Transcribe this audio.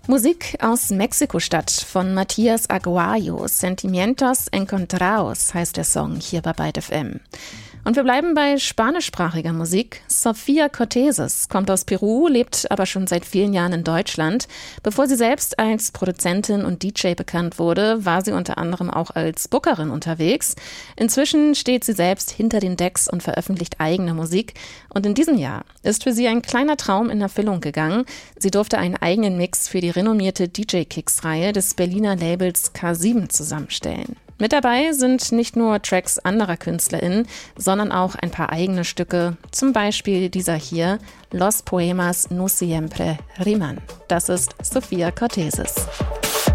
Musik aus Mexiko-Stadt von Matías Aguayo. Sentimientos Encontrados heißt der Song hier bei Byte FM. Und wir bleiben bei spanischsprachiger Musik. Sofía Corteses kommt aus Peru, lebt aber schon seit vielen Jahren in Deutschland. Bevor sie selbst als Produzentin und DJ bekannt wurde, war sie unter anderem auch als Bookerin unterwegs. Inzwischen steht sie selbst hinter den Decks und veröffentlicht eigene Musik. Und in diesem Jahr ist für sie ein kleiner Traum in Erfüllung gegangen. Sie durfte einen eigenen Mix für die renommierte DJ-Kicks-Reihe des Berliner Labels K7 zusammenstellen. Mit dabei sind nicht nur Tracks anderer KünstlerInnen, sondern auch ein paar eigene Stücke, zum Beispiel dieser hier, Los Poemas no siempre riman. Das ist Sofía Corteses.